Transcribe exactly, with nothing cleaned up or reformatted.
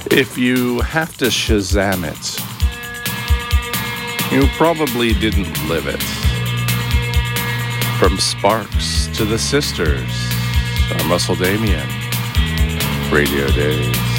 If you have to Shazam it, you probably didn't live it. From Sparks to the Sisters, I'm Russell Damian. Radio Days.